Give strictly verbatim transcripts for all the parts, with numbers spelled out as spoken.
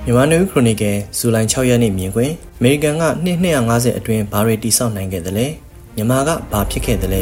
မြန်မာနွေခရိုနီကယ်ဇူလိုင်၆ရက်နေ့မြင်ကွင်းအမေရိကန်ကနှစ်နှစ်၅၀အတွင်းဘာတွေတိစောက်နိုင်ခဲ့သလဲမြန်မာကဘာဖြစ်ခဲ့သလဲ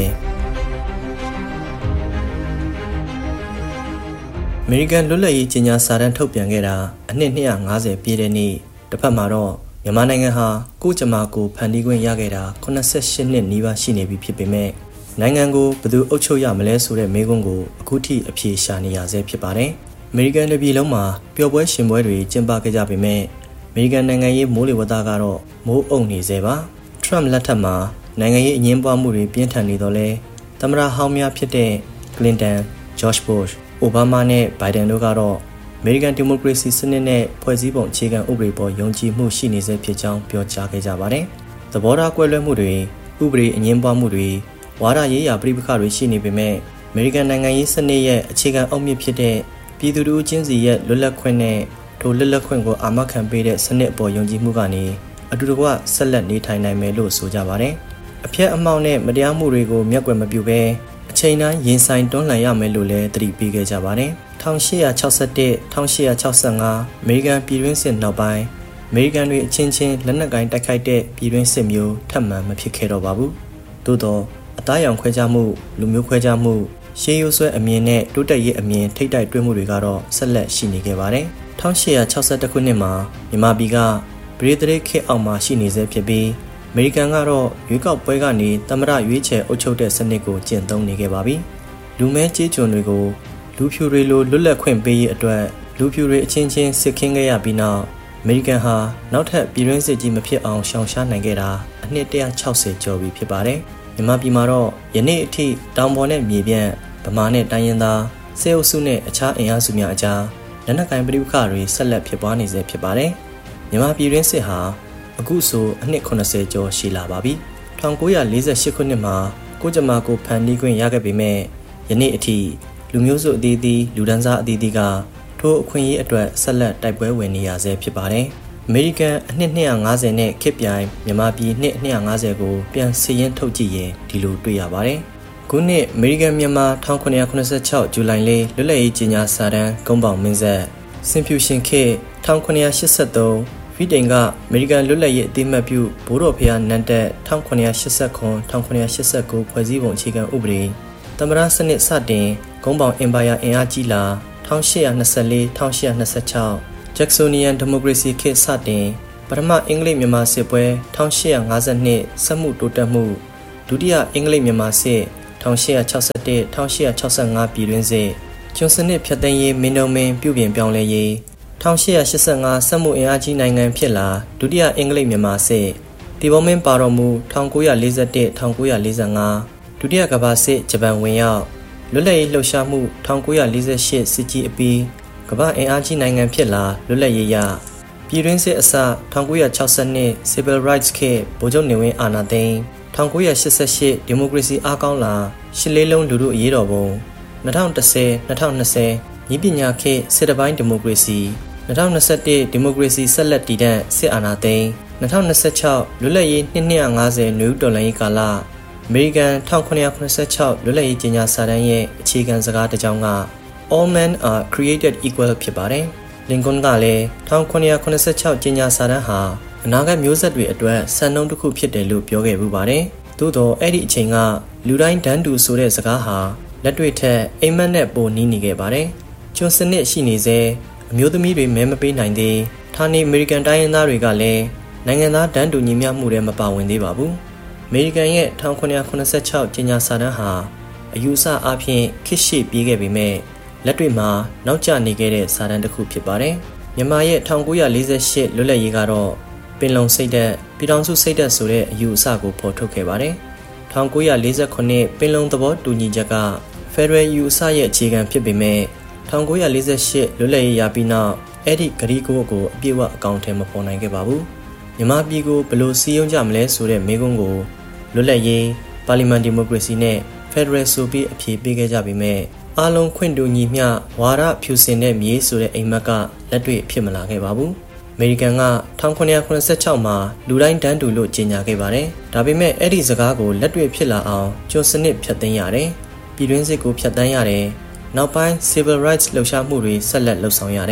အမေရိကန်လွတ်လပ်ရေးကြေညာစာတမ်းထုတ်ပြန်ခဲ့တာအနှစ်နှစ်၅၀ပြည့်တဲ့နေ့တစ်ဖက်မှာတော့မြန်မာနိုင်ငံဟာကိုယ့်ကြမ္မာကိုဖန်တီးခွင့်ရခဲ့တာ၈၈နှစ်နီးပါးရှိနေပြီဖြစ်ပေမဲ့နိုင်ငံကိုဘယ်သူအုပ်ချုပ်ရမလဲဆိုတဲ့မေးခွန်းကိုအခုထိအဖြေရှာနေရဆဲဖြစ်ပါတယ်အမေရိကန်ပြည်လုံးမှာပျော်ပွဲရှင်ပွဲတွေကျင်းပခဲ့ကြပေမဲ့အမေရိကန်နိုင်ငံရေးမိုးလေဝသကတော့မိုးအုံနေစေပါထရမ့်လက်ထက်မှာနိုင်ငံရေးအငြင်းပွားမှုတွေပြင်းထန်နေတော့လဲသမ္မတဟောင်းများဖြစ်တဲ့ကလင်တန်ဂျော့ချ်ဘုရှ်အိုဘားမားနဲ့ဘိုင်ဒန်တို့ကတော့အမေရိကန်ဒီမိုကရေစီစနစ်နဲ့ဖွဲ့စည်းပုံအခြေခံဥပဒေပေါ်ယုံကြည်မှုရှိနေစေဖြစ်ကြောင်းပြောကြားခဲ့ကြပါတယ်သဘောထားကွဲလွဲမှုတွေဥပဒေအငြင်းပွားမှုတွေဝါဒရေးရာပြည်ပခါတွေရှိနေပေမဲ့အမေရိကန်နိုင်ငံရေးစနစ်ရဲ့အခြေခံအုတ်မြစ်ဖြစ်တဲ့ပြည်သူတို့ချင်းစီရဲ့လွတ်လပ်ခွင့်နဲ့ထိုလွတ်လပ်ခွင့်ကိုအာမခံပေးတဲ့စနစ်အပေါ်ယုံကြည်မှုကနေအတူတကွဆက်လက်နေထိုင်နိုင်မယ်လို့ဆိုကြပါတယ်။အဖျက်အမှောင့်နဲ့မတရားမှုတွေကိုမျက်ကွယ်မပြုဘဲအချိန်တိုင်းရင်ဆိုင်တွန်းလှန်ရမယ်လို့လည်းသတိပေးခဲ့ကြပါတယ်။၁၈၆၁-၁၈၆၅အမေရိကန်ပြည်တွင်းစစ်နောက်ပိုင်းအမေရိကန်တွေအချင်းချင်းလက်နက်ကိုင်တိုက်ခိုက်တဲ့ပြည်တွင်းစစ်မျိုးထပ်မံမဖြစ်ခဲ့တော့ပါဘူး။သို့တော့အသားရောင်ခွဲခြားမှုလူမျိုးခွဲခြားမှုရှေးရိုးဆွဲအမြင်နဲ့တိုးတက်ရေးအမြင်ထိတ်တိုက်တွဲမှုတွေကတော့ဆက်လက်ရှိနေခဲ့ပါတယ်။၁၈၆၁ခုနှစ်မှာမြန်မာပြည်ကဗြိတိန်ခေတ်အောက်မှာရှိနေဆဲဖြစ်ပြီးအမေရိကန်ကတော့ရွေးကောက်ပွဲကနေသမ္မတရွေးချယ်အုပ်ချုပ်တဲ့စနစ်ကိုကျင့်သုံးနေခဲ့ပါပြီ။လူမဲကြေးကျွန်တွေကိုလူဖြူတွေလိုလွတ်လပ်ခွင့်ပေးရေးအတွက်လူဖြူတွေအချင်းချင်းစစ်ခင်းခဲ့ရပြီးနောက်အမေရိကန်ဟာနောက်ထပ်ပြည်တွင်းစစ်ကြီးမဖြစ်အောင်ရှောင်ရှားနိုင်ခဲ့တာအနှစ်၁၆၀ကျော်ပြီဖြစ်ပါတယ်။မြန်မာပြည်မှာတော့ယနေ့အထိတောင်ပေါ်နဲ့မြေပြန့်ဗမာနဲ့တိုင်းရင်းသားစေအုပ်စုနဲ့အခြားအင်အားစုများအကြားလက်နက်ကိုင်ပဋိပက္ခတွေဆက်လက်ဖြစ်ပွားနေဆဲဖြစ်ပါတယ်။မြန်မာပြည်တွင်းစစ်ဟာအခုဆိုအနှစ်၇၀ကျော်ရှိလာပါပြီ။၁၉၄၈ခုနှစ်မှာကိုကြမ္မာကိုဖန်တီးခွင့်ရခဲ့ပေမဲ့ယနေ့အထိလူမျိုးစုအသီးသီးလူဒန်းစားအသီးသီးကထိုအခွင့်အရေးအတွက်ဆက်လက်တိုက်ပွဲဝင်နေရဆဲဖြစ်ပါတယ်။အမေရိကန်အနှစ်၂၅၀နဲ့ခေတ်ပြိုင်မြန်မာပြည်နှစ်၂၅၀ကိုပြန်စည်ရင်းထုတ်ကြည့်ရင်ဒီလိုတွေ့ရပါတယ်။ခုနှစ်အမေရိကန်မြန်မာ၁၉၇၆ဇူလိုင်လေးလွတ်လပ်ရေးကြေညာစာတမ်းကုန်းပေါင်မင်းဆက်စင်ဖြူရှင်ခေတ်၁၉၈၃ဗီတိန်ကအမေရိကန်လွတ်လပ်ရေးအသိအမှတ်ပြုဘိုးတော်ဖျားနန်းတက်၁၉၈၇-၁၉၈၉ဖွဲ့စည်းပုံအခြေခံဥပဒေသမ္မတစနစ်စတင်ကုန်းပေါင်အင်ပါယာအင်အားကြီးလာ၁၈၂၄-၁၈၂၆ဂျက်ဆိုနီယန်ဒီမိုကရေစီခေတ်စတင်ပထမအင်္ဂလိပ်မြန်မာစစ်ပွဲ၁၈၅၂စက်မှုတိုးတက်မှုဒုတိယအင်္ဂလိပ်မြန်မာစစ်၁၈၆၁-၁၈၆၅ပြည်တွင်းစစ်ကျွန်းစနစ်ဖြတ်သိမ်းရေးမင်းတို့မင်းပြုပြင်ပြောင်းလဲရေး၁၈၈၅စက်မှုအင်အားကြီးနိုင်ငံဖြစ်လာဒုတိယအင်္ဂလိပ်မြန်မာစစ်တီဘောမင်းပါတော်မူ၁၉၄၁-၁၉၄၅ဒုတိယကမ္ဘာစစ်ဂျပန်ဝင်ရောက်လွတ်လပ်ရေးလှုပ်ရှားမှု၁၉၄၈စစ်ကြီးအပြီးကမ္ဘာအင်အားကြီးနိုင်ငံဖြစ်လာလွတ်လပ်ရေးရပြည်တွင်းစစ်အစ၁၉၆၂ Civil Rights ခေတ်ဗိုလ်ချုပ်နေဝင်းအာဏာသိမ်း၁၉၈၈ဒီမိုကရေစီအားကောင်းလာရှစ်လေးလုံးလူထုအရေးတော်ပုံ၂၀၁၀-၂၀၂၀ဤပညာခေတ်စစ်တပိုင်းဒီမိုကရေစီ၂၀၂၁ဒီမိုကရေစီဆက်လက်တည်တံ့စစ်အာဏာသိမ်း၂၀၂၆လွတ်လပ်ရေးနှစ်၂၅၀နွေဦးတော်လှန်ရေးကာလအမေရိကန်၁၉၇၆လွတ်လပ်ရေးကြေညာစာတမ်းရဲ့အခြေခံစကားတစ်ကြောင်းက All men are created equal ဖြစ်ပါတယ်။လင်ကွန်းကလည်း၁၉၇၆ကြေညာစာတမ်းဟာအနာဂတ်မျိုးဆက်တွေအတွက်စံနှုန်းတစ်ခုဖြစ်တယ်လို့ပြောခဲ့ပူပါတယ်။သို့တော့အဲ့ဒီအချိန်ကလူတိုင်းတန်းတူဆိုတဲ့စကားဟာလက်တွေ့ထက်အိမ်မက်နဲ့ပိုနီးနေခဲ့ပါတယ်။ကျွန်းစနစ်ရှိနေစေအမျိုးသမီးတွေမဲမပေးနိုင်သေးဌာနေအမေရိကန်တိုင်းရင်းသားတွေကလည်းနိုင်ငံသားတန်းတူညီမျှမှုတွေမပါဝင်သေးပါဘူး။အမေရိကန်ရဲ့၁၉၇၆ကြေညာစာတမ်းဟာအယူအဆအဖြစ်ခေတ်ရှေ့ပြေးခဲ့ပေမဲ့လက်တွေ့မှာနောက်ကျနေခဲ့တဲ့စာတမ်းတစ်ခုဖြစ်ပါတယ်။မြန်မာရဲ့၁၉၄၈လွတ်လပ်ရေးကတော့ပင်လုံစိတ်ဓာတ်ပြည်ထောင်စုစိတ်ဓာတ်ဆိုတဲ့အယူအဆကိုဖော်ထုတ်ခဲ့ပါတယ်။၁၉၄ခုပင်လုံသဘောတူညီချက်ကဖက်ဒရယ်ယူအဆရဲ့အခြေခံဖြစ်ပေမဲ့၁၉၄၈လွတ်လပ်ရေးရပြီးနောက်အဲ့ဒီဂရီကိုကိုအပြည့်အဝအကောင့်ထဲမပေါ်နိုင်ခဲ့ပါဘူး။မြန်မာပြည်ကိုဘယ်လိုစည်းရုံးကြမလဲဆိုတဲ့မေးခွန်းကိုလွတ်လပ်ရေးပါလီမန်ဒီမိုကရေစီနဲ့ဖက်ဒရယ်ဆိုပြီးအဖြေပေးခဲ့ကြပေမဲ့အားလုံးခွင့်တူညီမျှဝါဒဖြူစင်တဲ့မြေဆိုတဲ့အိမ်မက်ကလက်တွေ့ဖြစ်မလာခဲ့ပါဘူး။အမေရိကန်က၁၉၇၆မှာလူတိုင်းတန်းတူလို့ကြေညာခဲ့ပါတယ်။ဒါပေမဲ့အဲ့ဒီစကားကိုလက်တွေ့ဖြစ်လာအောင်ကျွန်းစနစ်ဖြတ်သိမ်းရတယ်။ပြည်တွင်းစစ်ကိုဖြတ်တန်းရတယ်။နောက်ပိုင်း Civil Rights လှုပ်ရှားမှုတွေဆက်လက်လှုပ်ဆောင်ရတယ်။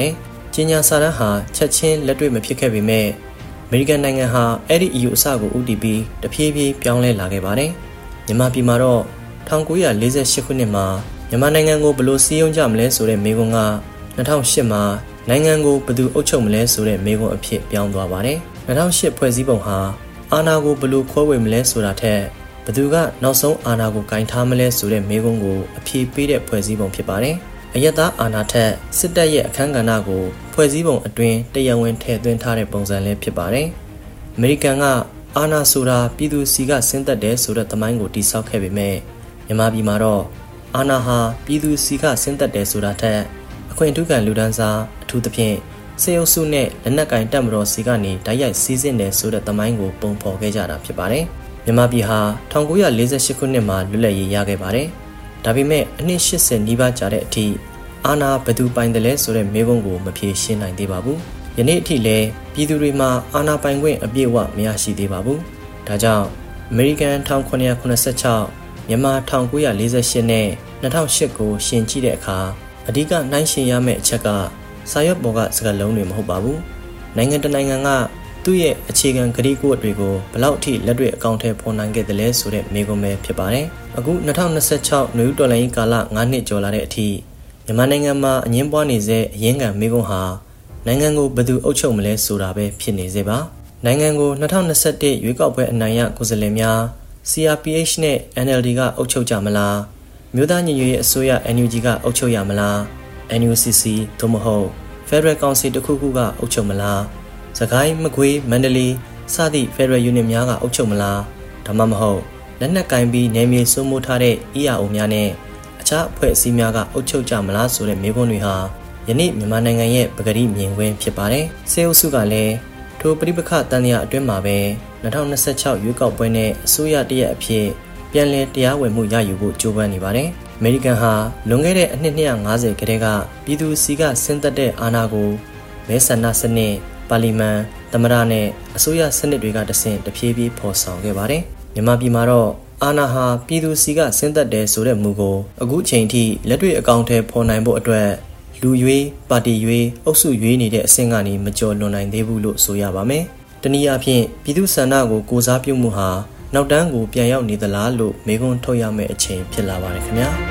ကျညာစာတမ်းဟာချက်ချင်းလက်တွေ့မဖြစ်ခဲ့ပေမဲ့အမေရိကန်နိုင်ငံဟာအဲ့ဒီအယူအဆကိုဦးတည်ပြီးတဖြည်းဖြည်းပြောင်းလဲလာခဲ့ပါတယ်။မြန်မာပြည်မှာတော့၁၉၄၈ခုနှစ်မှာမြန်မာနိုင်ငံကိုဘယ်လိုစည်းရုံးကြမလဲဆိုတဲ့မေးခွန်းက၂၀၀၈မှာနိုင်ငံကိုဘယ်သူအုပ်ချုပ်မလဲဆိုတဲ့မေးခွန်းအဖြစ်ပြောင်းသွားပါတယ်။၂၀၀၈ဖွဲ့စည်းပုံဟာအာဏာကိုဘယ်လိုခွဲဝေမလဲဆိုတာထက်ဘယ်သူကနောက်ဆုံးအာဏာကိုကင်ထားမလဲဆိုတဲ့မေးခွန်းကိုအဖြေပေးတဲ့ဖွဲ့စည်းပုံဖြစ်ပါတယ်။အယက်သားအာဏာထက်စစ်တပ်ရဲ့အခမ်းကဏ္ဍကိုဖွဲ့စည်းပုံအတွင်းတရားဝင်ထည့်သွင်းထားတဲ့ပုံစံလည်းဖြစ်ပါတယ်။အမေရိကန်ကအာဏာဆိုတာပြည်သူစီကဆင်းသက်တယ်ဆိုတဲ့သမိုင်းကိုတည်ဆောက်ခဲ့ပေမဲ့မြန်မာပြည်မှာတော့အာဏာဟာပြည်သူစီကဆင်းသက်တယ်ဆိုတာထက်အခွင့်အထူးခံလူဒန်းစားအထူးသဖြင့်စေအုပ်စုနဲ့လက်နက်ကင်တပ်မတော်စီကနေတိုက်ရိုက်စီးဆင်းတယ်ဆိုတဲ့သမိုင်းကိုပုံဖော်ခဲ့ကြတာဖြစ်ပါတယ်။မြန်မာပြည်ဟာ၁၉၄၈ခုနှစ်မှာလွတ်လပ်ရေးရခဲ့ပါတယ်။ဒါပေမဲ့အနှစ်၈၀နီးပါးကြာတဲ့အထိအာဏာဘယ်သူပိုင်တယ်လဲဆိုတဲ့မေးခွန်းကိုမဖြေရှင်းနိုင်သေးပါဘူး။ယနေ့အထိလည်းပြည်သူတွေမှာအာဏာပိုင်ခွင့်အပြည့်အဝမရရှိသေးပါဘူး။ဒါကြောင့်အမေရိကန်၁၉၇၆မြန်မာ၁၉၄၈နဲ့၂၀၀၈ကိုရှင်ကြည့်တဲ့အခါအဓိကနှိုင်းယှဉ်ရမယ့်အချက်ကစာရွက်ပေါ်ကစကားလုံးတွေမဟုတ်ပါဘူး။နိုင်ငံတနိုင်ငံကသူ့ရဲ့အခြေခံကတိကဝတ်တွေကိုဘလောက်အထိလက်တွေ့အကောင့်ထဲပေါ်နိုင်ခဲ့တယ်လဲဆိုတဲ့မေးခွန်းပဲဖြစ်ပါတယ်။အခု၂၀၂၆နွေဦးတော်လှန်ရေးကာလ၅နှစ်ကျော်လာတဲ့အထိမြန်မာနိုင်ငံမှာအငင်းပွားနေတဲ့အရင်းခံမေးခွန်းဟာနိုင်ငံကိုဘယ်သူအုပ်ချုပ်မလဲဆိုတာပဲဖြစ်နေစေပါ။နိုင်ငံကို၂၀၂၁ရွေးကောက်ပွဲအနိုင်ရကိုယ်စားလှယ်များ C R P H နဲ့ N L D ကအုပ်ချုပ်ကြမလား။မြို့သားညီညွတ်ရေးအစိုးရ N U G ကအုပ်ချုပ်ရမလား။ N U C C သို့မဟုတ် Federal Council တစ်ခုခုကအုပ်ချုပ်မလား။စကိုင်းမကွေးမန္တလေးစသည့် Federal Unit များကအုပ်ချုပ်မလား။ဒါမှမဟုတ်လက်နက်ကင်ပြီးနယ်မြေစိုးမိုးထားတဲ့ E R O များနဲ့အခြားအဖွဲ့အစည်းများကအုပ်ချုပ်ကြမလားဆိုတဲ့မေးခွန်းတွေဟာယနေ့မြန်မာနိုင်ငံရဲ့ပကတိမြင်ကွင်းဖြစ်ပါတယ်။စေအုပ်စုကလည်းထိုပဋိပက္ခတန်ရာအတွင်းမှာပဲ၂၀၂၆ရွေးကောက်ပွဲနဲ့အစိုးရတရက်အဖြစ်ပြန်လည်တရားဝင်မှုရယူဖို့ကြိုးပမ်းနေပါတယ်။အမေရိကန်ဟာလွန်ခဲ့တဲ့အနှစ်၂၅၀ခန့်ကပြည်သူစီကဆင်းသက်တဲ့အာဏာကိုမဲဆန္ဒစနစ်ပါလီမန်သမ္မတနဲ့အစိုးရစနစ်တွေကတဆင့်တဖြည်းဖြည်းဖော်ဆောင်ခဲ့ပါတယ်။မြန်မာပြည်မှာတော့အာဏာဟာပြည်သူစီကဆင်းသက်တယ်ဆိုတဲ့မူကိုအခုချိန်ထိလက်တွေ့အကောင့်ထဲပေါ်နိုင်ဖို့အတွက်လူရွေးပါတီရွေးအုပ်စုရွေးနေတဲ့အဆင့်ကနေမကျော်လွန်နိုင်သေးဘူးလို့ဆိုရပါမယ်။တနည်းအားဖြင့်ပြည်သူဆန္ဒကိုကိုစားပြုမှုဟာနောက်တန်းကိုပြန်ရောက်နေသလားလို့မေးခွန်းထုတ်ရမယ့်အချိန်ဖြစ်လာပါတယ်ခင်ဗျာ။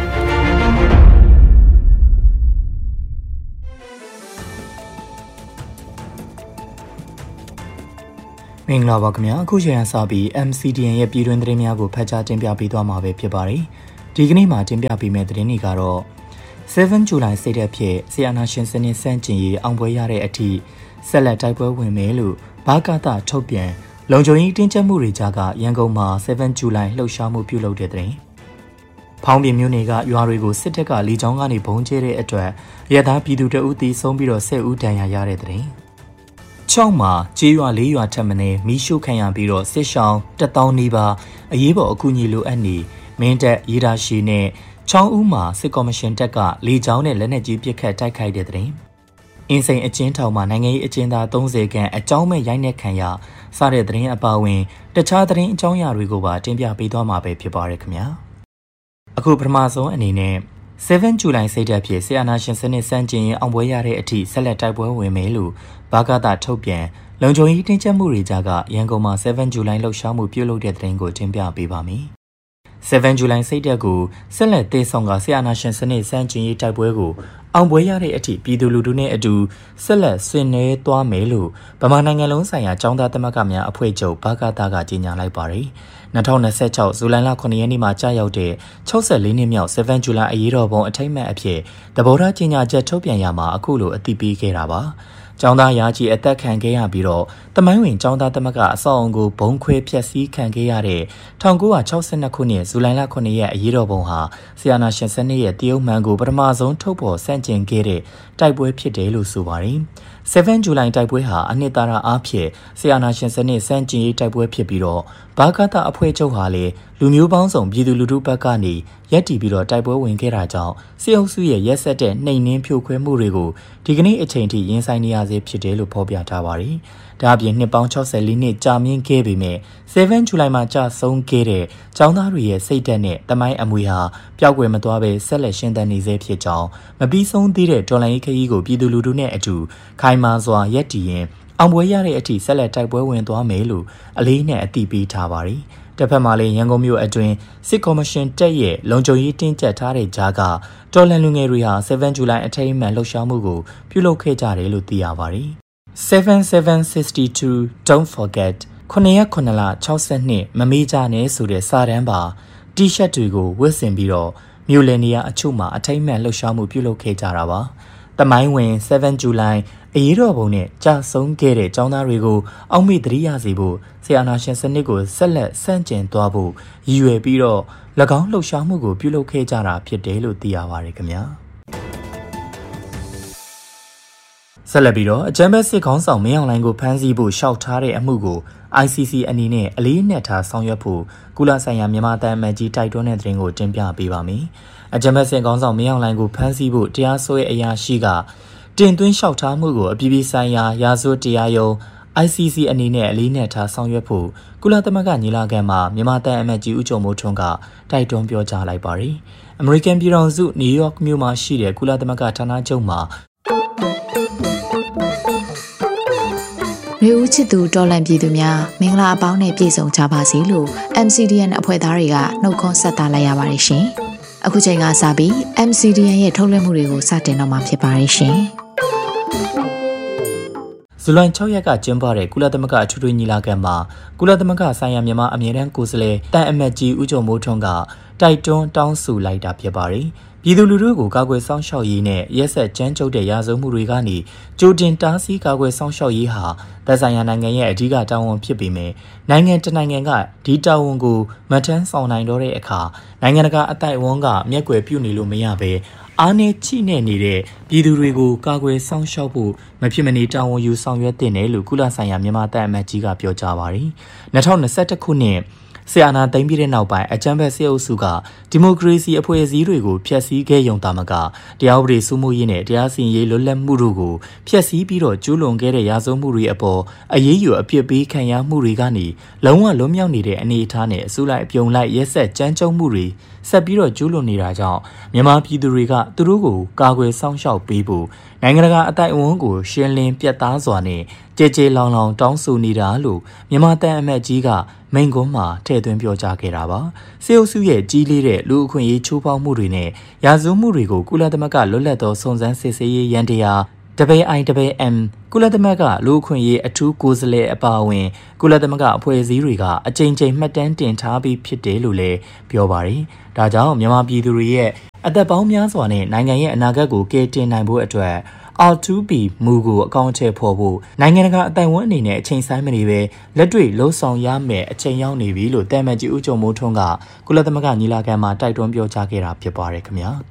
မင်္ဂလာပါခင်ဗျာအခုချိန်ကစပြီး M C D N ရဲ့ပြည်တွင်းသတင်းများကိုဖတ်ကြားတင်ပြပေးသွားမှာပဲဖြစ်ပါတယ်ဒီကနေ့မှာတင်ပြပေးမယ့်သတင်းတွေကတော့seven July စိတ်သက်ဖြစ်ဆီယာနာရှင်စနစ်စန့်ကျင်ရေးအောင်ပွဲရတဲ့အထိဆက်လက်တိုက်ပွဲဝင်မယ်လို့ဘာကတာထုတ်ပြန်လုံခြုံရေးတင်းကျပ်မှုတွေကြားကရန်ကုန်မှာseven July လှုပ်ရှားမှုပြုလုပ်တဲ့တဲ့ဖောင်းပြမြို့နယ်ကရွာတွေကိုစစ်တပ်ကလေကြောင်းကနေဘုံကျဲတဲ့အတွက်ရဲသားပြည်သူတအုပ်တီဆုံးပြီးတော့ဆယ်ဦးဒဏ်ရာရတဲ့တဲ့ချောင်းမှာကြေးရွာလေးရွာထပ်မင်းမီးရှို့ခံရပြီးတော့စစ်ရှောင်းတစ်သောင်းနီးပါးအရေးပေါ်အကူအညီလိုအပ်နေမင်းတပ်ရေးတာရှိနဲ့ချောင်းဦးမှာစစ်ကော်မရှင်တပ်ကလေကြောင်းနဲ့လက်နက်ကြီးပစ်ခတ်တိုက်ခိုက်တဲ့တဲ့အင်းစိန်အကျဉ်းထောင်မှာနိုင်ငံရေးအကျဉ်းသားသုံးဆယ်ခန့်အကြောင်းမဲ့ရိုက်နှက်ခံရစတဲ့သတင်းအပါအဝင်တခြားသတင်းအကြောင်းအရာတွေကိုပါတင်ပြပေးသွားမှာပဲဖြစ်ပါရခင်ဗျာအခုပထမဆုံးအနေနဲ့seven July စိတ်သက်ဖြစ်ဆီယာနာရှင်စနစ်စန့်ကျင်ရေးအောင်ပွဲရတဲ့အထိဆက်လက်တိုက်ပွဲဝင်မယ်လို့ဘာကတာထုတ်ပြန်လုံခြုံရေးတင်းကျပ်မှုတွေကြားကရန်ကုန်မှာseven July လှုပ်ရှားမှုပြုလုပ်တဲ့သတင်းကိုတင်ပြပေးပါမယ်seven July စိတ်သက်ကိုဆက်လက်တည်ဆောင်ကဆီယာနာရှင်စနစ်စန့်ကျင်ရေးတိုက်ပွဲကိုအောင်ပွဲရတဲ့အထိပြည်သူလူထုနဲ့အတူဆက်လက်ဆင်နွှဲသွားမယ်လို့ဗမာနိုင်ငံလုံးဆိုင်ရာចောင်းသားသမဂ္ဂများအဖွဲ့ချုပ်ဘာကတာကကြေညာလိုက်ပါတယ်၂၀၂၆ဇူလိုင်လခုနှစ်ရက်နေ့မှာကြာရောက်တဲ့၆၄နှစ်မြောက်seven July အရေးတော်ပုံအထိမ်းအမှတ်အဖြစ်သဘောထားကြေညာချက်ထုတ်ပြန်ရမှာအခုလိုအသိပေးခဲ့တာပါចောင်းသားရာကြီးအသက်ခံခဲ့ရပြီးတော့တမိုင်းဝင်ចောင်းသားသမဂ္ဂအဆောက်အုံကိုဘုံခွဲဖျက်ဆီးခံခဲ့ရတဲ့၁၉၆၂ခုနှစ်ဇူလိုင်လခုနှစ်ရက်အရေးတော်ပုံဟာဆီယာနာရှင်စနစ်ရဲ့တရုတ်မှန်ကိုပထမဆုံးထုတ်ဖော်ဆန့်ကျင်ခဲ့တဲ့တိုက်ပွဲဖြစ်တယ်လို့ဆိုပါတယ်seven July တိုက်ပွဲဟာအနှစ်သာရအားဖြင့်ဆီယာနာရှင်စနစ်စန့်ကျင်ရေးတိုက်ပွဲဖြစ်ပြီးတော့ဗဘာကာတာအဖွဲ့ချုပ်ဟာလေလူမျိုးပေါင်းစုံပြည်သူလူထုဘက်ကနေရက်တီပြီးတော့တိုက်ပွဲဝင်ခဲ့တာကြောင့်စစ်အုပ်စုရဲ့ရက်စက်တဲ့နှိမ်နင်းဖြိုခွဲမှုတွေကိုဒီကနေ့အချိန်ထိရင်ဆိုင်နေရစေဖြစ်တယ်လို့ဖော်ပြထားပါတယ်။ဒါအပြင်နှစ်ပေါင်း၆၄နှစ်ကြာမြင့်ခဲ့ပေမဲ့sevenဇူလိုင်မှာကြာဆုံးခဲ့တဲ့ចောင်းသားတွေရဲ့စိတ်ဓာတ်နဲ့တမိုင်းအမွေဟာပျောက်ကွယ်မသွားဘဲဆက်လက်ရှင်သန်နေစေဖြစ်ကြောင်းမပြီးဆုံးသေးတဲ့တော်လှန်ရေးခရီးကိုပြည်သူလူထုနဲ့အတူခိုင်မာစွာရက်တီရင်အောင်ပွဲရတဲ့အထိဆက်လက်တိုက်ပွဲဝင်သွားမယ်လို့အလေးနဲ့အသိပေးထားပါတယ်။တစ်ဖက်မှာလည်းရန်ကုန်မြို့အတွင်းစစ်ကော်မရှင်တက်ရဲ့လုံခြုံရေးတင်းကျပ်ထားတဲ့ကြားကတော်လှန်လူငယ်တွေဟာsevenဇူလိုင်အထိမ်းအမှတ်လှုပ်ရှားမှုကိုပြုလုပ်ခဲ့ကြတယ်လို့သိရပါတယ်။ seven seven sixty-two Don't Forget ခုနှစ်ရက်ခုနှစ်လ၆၂မမေ့ကြနဲ့ဆိုတဲ့စာတမ်းပါတီရှပ်တွေကိုဝတ်ဆင်ပြီးတော့မြို့လယ်နေရာအချို့မှာအထိမ်းအမှတ်လှုပ်ရှားမှုပြုလုပ်ခဲ့ကြတာပါ။တမိုင်းဝင်sevenဇူလိုင်အရေးတော်ပုံနဲ့ကြာဆုံးခဲ့တဲ့ចောင်းသားတွေကိုအောက်မေ့သတိရစေဖို့ဆရာနာရှင်စနစ်ကိုဆက်လက်ဆန့်ကျင်သွားဖို့ရည်ရွယ်ပြီးတော့၎င်းလှုပ်ရှားမှုကိုပြုလုပ်ခဲ့ကြတာဖြစ်တယ်လို့သိရပါတယ်ခင်ဗျာဆက်လက်ပြီးတော့အကြမ်းဖက်စစ်ခေါင်းဆောင်မင်းအောင်လှိုင်ကိုဖမ်းဆီးဖို့ရှောက်ထားတဲ့အမှုကို I C C အနေနဲ့အလေးနက်ထားဆောင်ရွက်ဖို့ကုလဆိုင်ရာမြန်မာတန်အမတ်ကြီးတိုက်တွန်းတဲ့သတင်းကိုတင်ပြပေးပါမယ်။အကြမ်းဖက်စစ်ခေါင်းဆောင်မင်းအောင်လှိုင်ကိုဖမ်းဆီးဖို့တရားစွဲအရာရှိကတင်သွင်းလျှောက်ထားမှုကိုအပြည်ပြည်ဆိုင်ရာရာဇဝတ်တရားရုံး I C C အနေနဲ့အလေးနက်ထားဆောင်ရွက်ဖို့ကုလသမဂ္ဂညီလာခံမှာမြန်မာတန်အမတ်ကြီးဦးကျော်မိုးထွန်းကတိုက်တွန်းပြောကြားလိုက်ပါတယ်။ အမေရိကန်ပြည်ထောင်စုနယူးယောက်မြို့မှာရှိတဲ့ကုလသမဂ္ဂဌာနချုပ်မှာလူဦးချစ်သူတော်လန်ပြည်သူများမင်္ဂလာအပေါင်းနဲ့ပြည့်စုံကြပါစေလို့ M C D N အဖွဲ့သားတွေကနှုတ်ခွန်းဆက်တာလိုက်ရပါတယ်ရှင်။အခုချိန်ကစပြီး M C D N ရဲ့ထုတ်လွှင့်မှုတွေကိုစတင်တော့မှာဖြစ်ပါတယ်ရှင်။ဇူလိုင်၆ရက်ကကျင်းပတဲ့ကုလသမဂ္ဂအထွေထွေညီလာခံမှာကုလသမဂ္ဂဆိုင်ရာမြန်မာအမြဲတမ်းကိုယ်စားလှယ်တန်အမတ်ကြီးဦးကျော်မိုးထွန်းကတိုက်တွန်းတောင်းဆိုလိုက်တာဖြစ်ပါတယ်။ပြည်သူလူထုကိုကာကွယ်စောင့်ရှောက်ရေးနဲ့ရက်ဆက်ကြမ်းကြုတ်တဲ့ရာဇဝမှုတွေကနေကြိုတင်တားဆီးကာကွယ်စောင့်ရှောက်ရေးဟာသက်ဆိုင်ရာနိုင်ငံရဲ့အဓိကတာဝန်ဖြစ်ပေမယ့်နိုင်ငံတစ်နိုင်ငံကဒီတာဝန်ကိုမထမ်းဆောင်နိုင်တော့တဲ့အခါနိုင်ငံတကာအသိုက်အဝန်းကမျက်ကွယ်ပြုနေလို့မရဘဲအားနည်းချိနဲ့နေတဲ့ပြည်သူတွေကိုကာကွယ်စောင့်ရှောက်ဖို့မဖြစ်မနေတာဝန်ယူဆောင်ရွက်တင်တယ်လို့ကုလဆိုင်ရာမြန်မာတပ်အမတ်ကြီးကပြောကြားပါတယ်။၂၀၂၁ခုနှစ်ဆီယနာသိမ်းပြီးတဲ့နောက်ပိုင်းအကြမ်းဖက်စစ်အုပ်စုကဒီမိုကရေစီအဖွဲ့အစည်းတွေကိုဖျက်ဆီးခဲ့ရုံသာမကတရားဥပဒေစိုးမိုးရေးနဲ့တရားစီရင်ရေးလွတ်လပ်မှုတို့ကိုဖျက်ဆီးပြီးတော့ကျူးလွန်ခဲ့တဲ့ရာဇဝမှုတွေအပေါ်အရေးယူအပြစ်ပေးခံရမှုတွေကနေလုံးဝလွတ်မြောက်နေတဲ့အနေအထားနဲ့အစိုးရအပြုံလိုက်ရက်ဆက်ကြမ်းကြုတ်မှုတွေဆက်ပြီးတော့ကျူးလွန်နေတာကြောင့်မြန်မာပြည်သူတွေကသူတို့ကိုကာကွယ်စောင့်ရှောက်ပေးဖို့နိုင်ငံတကာအသိုက်အဝန်းကိုရှင်းလင်းပြတ်သားစွာနဲ့ကြဲကြဲလောင်လောင်တောင်းဆိုနေတာလို့မြန်မာတန်အမတ်ကြီးကမိန့်ခွန်းမှာထည့်သွင်းပြောကြားခဲ့တာပါစေအုပ်စုရဲ့ကြီးလေးတဲ့လူအခွင့်အရေးချိုးဖောက်မှုတွေနဲ့ရာဇဝမှုတွေကိုကုလသမဂ္ဂလွတ်လပ်သောစုံစမ်းစစ်ဆေးရေးရန်တရား W I W M ကုလသမဂ္ဂလူအခွင့်အရေးအထူးကိုယ်စားလှယ်အပါအဝင်ကုလသမဂ္ဂအဖွဲ့အစည်းတွေကအကြိမ်ကြိမ်မှတ်တမ်းတင်ထားပြီးဖြစ်တယ်လို့လည်းပြောပါတယ်ဒါကြောင့်မြန်မာပြည်သူတွေရဲ့အသက်ပေါင်းများစွာနဲ့နိုင်ငံရဲ့အနာဂတ်ကိုကယ်တင်နိုင်ဖို့အတွက်R two P မူကိုအကောင့်ထဲဖော်ဖို့နိုင်ငံတကာအတိုင်ဝန်းအနေနဲ့အချိန်ဆိုင်မနေပဲလက်တွေ့လှုံ့ဆော်ရမယ်အချိန်ရောက်နေပြီလို့တမ်မတ်ကြီးဦးကျော်မိုးထွန်းကကုလသမဂ္ဂညီလာခံမှာတိုက်တွန်းပြောကြားခဲ့တာဖြစ်ပါတယ်ခင်ဗျာ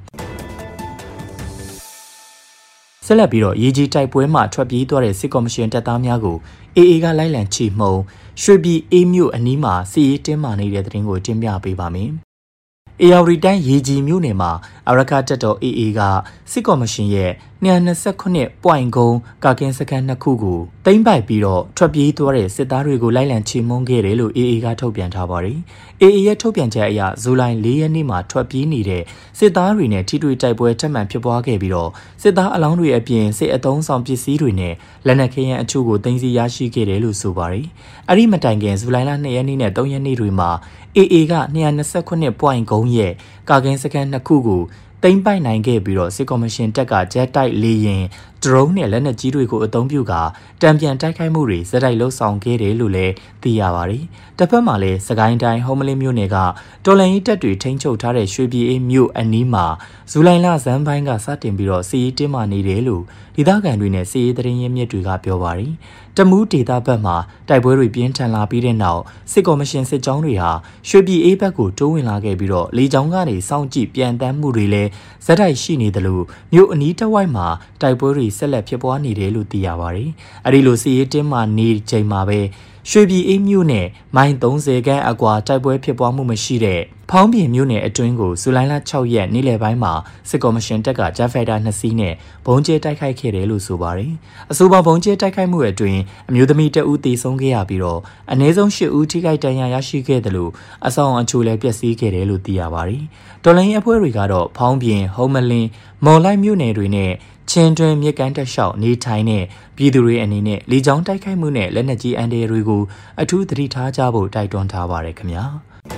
ဆက်လက်ပြီးတော့ရေကြီးတိုက်ပွဲမှာထွက်ပြေးသွားတဲ့စစ်ကော်မရှင်တပ်သားများကို A A ကလိုက်လံချီမှုန်းရွှေပြည်အေးမြို့အနီးမှာစီရေးတင်းမာနေတဲ့တဲ့တင်ကိုတင်ပြပေးပါမယ်အေယာရီတိုင်းရေကြီးမြို့နယ်မှာအရကတက်တော် A A ကစစ်ကော်မရှင်ရဲ့two twenty-nine ပွိုင်ကုန်းကာကင်းစခန်းနှစ်ခုကိုသိမ်းပိုက်ပြီးတော့ထွက်ပြေးသွားတဲ့စစ်သားတွေကိုလိုက်လံချေမှုန်းခဲ့တယ်လို့ A A ကထုတ်ပြန်ထားပါတယ်။ A A ရဲ့ထုတ်ပြန်ချက်အရဇူလိုင်fourရက်နေ့မှာထွက်ပြေးနေတဲ့စစ်သားတွေနဲ့ထိတွေ့တိုက်ပွဲထပ်မံဖြစ်ပွားခဲ့ပြီးတော့စစ်သားအလောင်းတွေအပြင်စစ်အုံဆောင်ပစ္စည်းတွေနဲ့လက်နက်ခဲယမ်းအချို့ကိုသိမ်းဆည်းရရှိခဲ့တယ်လို့ဆိုပါတယ်။အဲ့ဒီမတိုင်ခင်ဇူလိုင်လtwoရက်နေ့နဲ့threeရက်နေ့တွေမှာ A A ကtwo twenty-nine ပွိုင်ကုန်းရဲ့ကာကင်းစခန်းနှစ်ခုကိုသိမ်းပိုက်နိုင်ခဲ့ပြီးတော့စစ်ကော်မရှင်တပ်ကဂျက်တိုက်လေရင် drone နဲ့လက်နက်ကြီးတွေကိုအသုံးပြုကာတံပြန်တိုက်ခိုက်မှုတွေဇက်တိုက်လှုပ်ဆောင်ခဲ့တယ်လို့လည်းသိရပါတယ်။တစ်ဖက်မှာလည်းစကိုင်းတိုင်းဟောမလင်းမြို့နယ်ကတော်လန်ရေးတပ်တွေထိန်းချုပ်ထားတဲ့ရွှေပြည်အေးမြို့အနီးမှာဇူလိုင်လဇန်ပိုင်းကစတင်ပြီးတော့စီးရေးတင်းမာနေတယ်လို့ဒေသခံတွေနဲ့စီးရေးသတင်းရင်းမြစ်တွေကပြောပါတယ်။တမူးဒေသဘက်မှာတိုက်ပွဲတွေပြင်းထန်လာပြီးတဲ့နောက်စစ်ကော်မရှင်စစ်ကြောင်းတွေဟာရွှေပြည်အေးဘက်ကိုတိုးဝင်လာခဲ့ပြီးတော့လေကြောင်းကနေစောင့်ကြည့်ပြန်တမ်းမှုတွေလည်းဇက်တိုက်ရှိနေတယ်လို့မြို့အနီးတစ်ဝိုက်မှာတိုက်ပွဲတွေဆက်လက်ဖြစ်ပွားနေတယ်လို့သိရပါတယ်။အဲဒီလိုစီရေးတင်းမှနေချိန်မှာပဲရွှေပြည်အေးမြို့နယ်မိုင်သုံးဆယ်ခန့်အကွာတိုက်ပွဲဖြစ်ပွားမှုမရှိတဲ့ဖောင်းပြင်မြို့နယ်အတွင်းကိုဇူလိုင်လ၆ရက်နေ့လယ်ပိုင်းမှာစစ်ကော်မရှင်တပ်ကဂျက်ဖိုက်တာနှစ်စီးနဲ့ဘုံကျဲတိုက်ခိုက်ခဲ့တယ်လို့ဆိုပါတယ်။အဆိုပါဘုံကျဲတိုက်ခိုက်မှုအတွင်းအမျိုးသမီးတဦးသေဆုံးခဲ့ရပြီးတော့အနည်းဆုံး၈ဦးထိခိုက်ဒဏ်ရာရရှိခဲ့တယ်လို့အဆောင်အချို့လည်းပျက်စီးခဲ့တယ်လို့သိရပါတယ်။တော်လိုင်းအဖွဲ့တွေကတော့ဖောင်းပြင်ဟုံးမလင်းမော်လိုက်မြို့နယ်တွေနဲ့ချင်းတွင်မြစ်ကမ်းတက်လျှောက်နေထိုင်တဲ့ပြည်သူတွေအနေနဲ့လေကြောင်းတိုက်ခိုက်မှုနဲ့လက်နက်ကြီးအန်ဒီတွေကိုအထူးသတိထားကြဖို့တိုက်တွန်းထားပါရခင်ဗျာ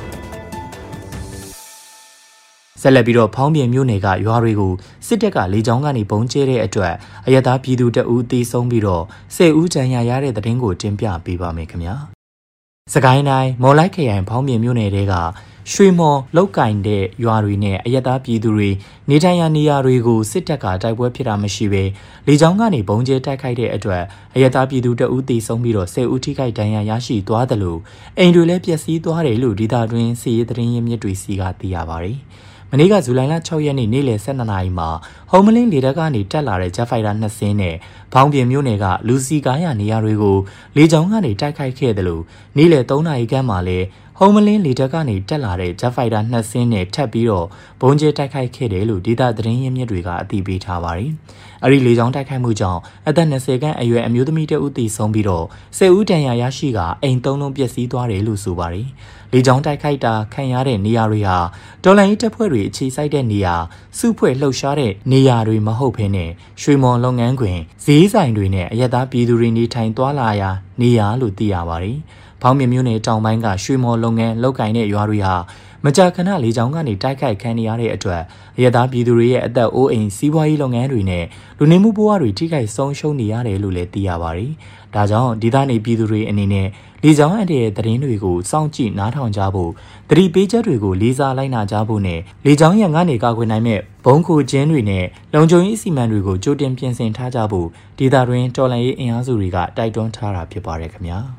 ဆက်လက်ပြီးတော့ဖောင်းပြင်မြို့နယ်ကရွာတွေကိုစစ်တပ်ကလေကြောင်းကနေပုံကျဲတဲ့အတွက်အရသာပြည်သူတအူးသေဆုံးပြီးတော့ဆယ်ဦးဒဏ်ရာရတဲ့တဲ့တင်ကိုတင်ပြပေးပါမယ်ခင်ဗျာစကိုင်းတိုင်းမော်လိုက်ခရိုင်ဖောင်းပြင်မြို့နယ်တဲကရွှေမော်လောက်ကင်တဲ့ရွာတွေနဲ့အယက်သားပြည်သူတွေနေထိုင်ရာနေရာတွေကိုစစ်တပ်ကတိုက်ပွဲဖြစ်တာမရှိဘဲလေကြောင်းကနေဘုံကျဲတိုက်ခိုက်တဲ့အတွက်အယက်သားပြည်သူတအူးသေဆုံးပြီးတော့ဆယ်ဦးထိခိုက်ဒဏ်ရာရရှိသွားတယ်လို့အိမ်တွေလည်းပျက်စီးသွားတယ်လို့ဒေသတွင်းစီရေးသတင်းရင်းမြစ်တွေစီကသိရပါတယ်မနေ့ကဇူလိုင်လ၆ရက်နေ့နေ့လယ်၁၂နာရီမှာဟုံးမလင်းလေတပ်ကနေတက်လာတဲ့ဂျက်ဖိုက်တာနှစ်စင်းနဲ့ဖောင်းပြင်မြို့နယ်ကလူစီကားရနေရာတွေကိုလေကြောင်းကနေတိုက်ခိုက်ခဲ့တယ်လို့နေ့လယ်၃နာရီခန့်မှာလည်းဟုံးမလင်းလေတပ်ကနေတက်လာတဲ့ဂျက်ဖိုက်တာနှစ်စင်းနဲ့ထပ်ပြီးတော့ဘုံကျဲတိုက်ခိုက်ခဲ့တယ်လို့ဒေသသတင်းရင်းမြစ်တွေကအသိပေးထားပါတယ်။အဲဒီလေကြောင်းတိုက်ခိုက်မှုကြောင့်အသက်၂၀ခန့်အရွယ်အမျိုးသမီးတဦးသေဆုံးပြီးတော့ဆယ်ဦးဒဏ်ရာရရှိကအိမ်သုံးလုံးပျက်စီးသွားတယ်လို့ဆိုပါတယ်။လေကြောင်းတိုက်ခိုက်တာခံရတဲ့နေရာတွေဟာတော်လိုင်းတပ်ဖွဲ့တွေအခြေစိုက်တဲ့နေရာစုဖွဲ့လှုပ်ရှားတဲ့နေရာတွေမဟုတ်ဘဲနဲ့ရွှေမော်လုပ်ငန်းခွင်ဈေးဆိုင်တွေနဲ့အယက်သားပြည်သူတွေနေထိုင်သွားလာရာနေရာလို့သိရပါတယ်။ဖောင်းမြမျိုးနယ်တောင်ပိုင်းကရွှေမော်လုပ်ငန်းလုပ်ကိုင်တဲ့ရွာတွေဟာမကြာခဏလေကြောင်းကနေတိုက်ခိုက်ခံရတဲ့အတွက်အရသာပြည်သူတွေရဲ့အသက်အိုးအိမ်စီးပွားရေးလုပ်ငန်းတွေနဲ့လူနေမှုဘဝတွေထိခိုက်ဆုံးရှုံးနေရတယ်လို့လည်းသိရပါတယ်။ဒါကြောင့်ဒေသနေပြည်သူတွေအနေနဲ့လေကြောင်းအန္တရာယ်သတင်းတွေကိုစောင့်ကြည့်နားထောင်ကြဖို့သတိပေးချက်တွေကိုလေးစားလိုက်နာကြဖို့နဲ့လေကြောင်းရန်ကနေကာကွယ်နိုင်မဲ့ဘုံခိုကျင်းတွေနဲ့လုံခြုံရေးအစီအမံတွေကိုကြိုတင်ပြင်ဆင်ထားကြဖို့ဒေသတွင်းတော်လှန်ရေးအင်အားစုတွေကတိုက်တွန်းထားတာဖြစ်ပါတယ်ခင်ဗျာ။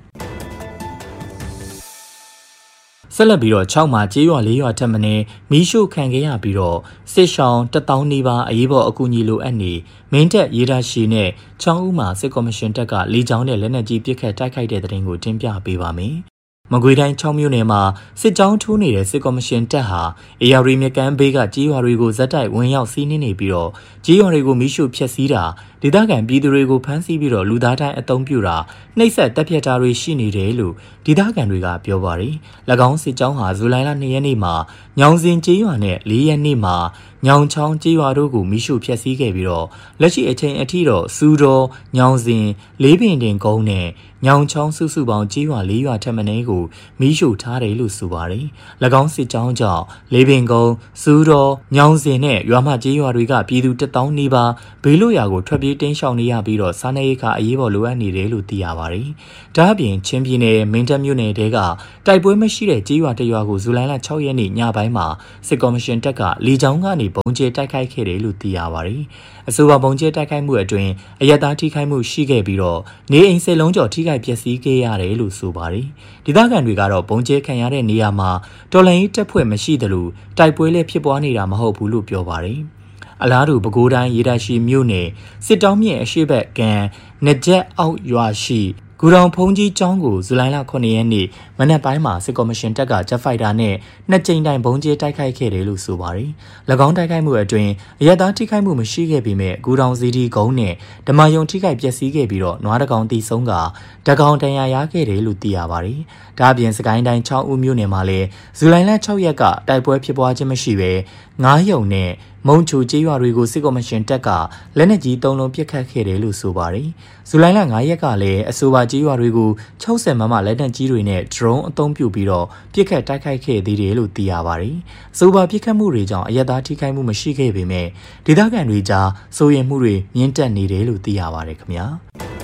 ဆက်လက်ပြီးတော့၆မှာကျေးရွာ၄ရွာထက်မင်းမီးရှို့ခံခဲ့ရပြီးတော့စစ်ရှောင်းတထောင်နီးပါးအရေးပေါ်အကူအညီလိုအပ်နေမင်းတပ်ရေးသားရှိနဲ့ချောင်းဦးမှာစစ်ကော်မရှင်တပ်ကလေကြောင်းနဲ့လက်နက်ကြီးပစ်ခတ်တိုက်ခိုက်တဲ့တဲ့တင်ကိုတင်ပြပေးပါမယ်။မကွေးတိုင်း၆မြို့နယ်မှာစစ်ကြောင်းထိုးနေတဲ့စစ်ကော်မရှင်တပ်ဟာအေယာရီမြကမ်းဘေးကကျေးရွာတွေကိုဇက်တိုက်ဝင်ရောက်စီးနင်းနေပြီးတော့ကျေးရွာတွေကိုမီးရှို့ဖျက်ဆီးတာဒေသခံပြည်သူတွေကိုဖမ်းဆီးပြီးတော့လူသားတိုင်းအုံပြုတာနှိပ်စက်တပ်ဖြတ်တာတွေရှိနေတယ်လို့ဒေသခံတွေကပြောပါတယ်။၎င်းစစ်ကြောင်းဟာဇူလိုင်လ၂ရက်နေ့မှာညောင်စင်ကျေးရွာနဲ့၄ရက်နေ့မှာညောင်ချောင်းကျေးရွာတို့ကိုမီးရှို့ဖျက်ဆီးခဲ့ပြီးတော့လက်ရှိအချိန်အထိတော့စူတော်ညောင်စင်လေးပင်တင်ကုန်းနဲ့ညောင်ချောင်းစုစုပေါင်းကျေးရွာ၄ရွာထက်မနည်းကိုမီးရှို့ထားတယ်လို့ဆိုပါတယ်။၎င်းစစ်ကြောင်းကြောင့်လေးပင်ကုန်းစူတော်ညောင်စင်နဲ့ရွာမကျေးရွာတွေကပြည်သူတစ်သောင်းနီးပါးဘေးလွတ်ရာကိုထွက်ပြေးတင်းရှောင်နေရပြီးတော့စားနပ်ရိက္ခာအရေးပေါ်လိုအပ်နေတယ်လို့သိရပါတယ်။ဒါ့အပြင်ချင်းပြည်နယ်မင်းတပ်မြို့နယ်တဲကတိုက်ပွဲမရှိတဲ့ကျေးရွာတစ်ရွာကိုဇူလိုင်လ၆ရက်နေ့ညပိုင်းမှာစစ်ကော်မရှင်တပ်ကလေကြောင်းကနေဘုံကျဲတိုက်ခိုက်ခဲ့တယ်လို့သိရပါတယ်။အဆိုပါဘုံကျဲတိုက်ခိုက်မှုအတွင်းအယက်သားထိခိုက်မှုရှိခဲ့ပြီးတော့နေအိမ်စိတ်လုံးကျော်ထိခိုက်ပျက်စီးခဲ့ရတယ်လို့ဆိုပါတယ်။ဒေသခံတွေကတော့ဘုံကျဲခံရတဲ့နေရာမှာတော်လှန်ရေးတပ်ဖွဲ့မရှိသလိုတိုက်ပွဲလည်းဖြစ်ပွားနေတာမဟုတ်ဘူးလို့ပြောပါတယ်။အလားတူပဲခူးတိုင်းရေတပ်ရှိမြို့နယ်စစ်တောင်းမြင့်အရှိတ်ဘက်ကံနကြက်အောက်ရွာရှိဂူတောင်ဖုန်ကြီးကျောင်းကိုဇူလိုင်လခုနှစ်ရက်နေ့မနက်ပိုင်းမှာစစ်ကော်မရှင်တပ်ကဂျက်ဖိုက်တာနဲ့နှစ်ကြိမ်တိုင်ဘုံကျဲတိုက်ခိုက်ခဲ့တယ်လို့ဆိုပါတယ်။၎င်းတိုက်ခိုက်မှုအတွင်းအရက်သားထိခိုက်မှုမရှိခဲ့ပေမဲ့ဂူတောင်စီဒီကုန်းနဲ့ဓမ္မယုံထိခိုက်ပျက်စီးခဲ့ပြီးတော့နွားတကောင်တီဆုံးကတကောင်တန်ရာရခဲ့တယ်လို့သိရပါတယ်။ဒါ့အပြင်စကိုင်းတိုင်းချောင်းဦးမြို့နယ်မှာလည်းဇူလိုင်လ၆ရက်ကတိုက်ပွဲဖြစ်ပွားခြင်းမရှိဘဲငားယုံနဲ့မုံချူကျေးရွာတွေကိုစစ်ကော်မရှင်တပ်ကလက်နက်ကြီးသုံးလုံးပစ်ခတ်ခဲ့တယ်လို့ဆိုပါတယ်။ဇူလိုင်လ၅ရက်ကလည်းအဆိုပါကျေးရွာတွေကို၆၀မမလက်နက်ကြီးတွေနဲ့ drone အသုံးပြုပြီးတော့ပစ်ခတ်တိုက်ခိုက်ခဲ့သေးတယ်လို့သိရပါတယ်။အဆိုပါပစ်ခတ်မှုတွေကြောင့်အရက်သားထိခိုက်မှုမရှိခဲ့ပေမဲ့ဒေသခံတွေကြားစိုးရိမ်မှုတွေမြင့်တက်နေတယ်လို့သိရပါတယ်ခင်ဗျာ။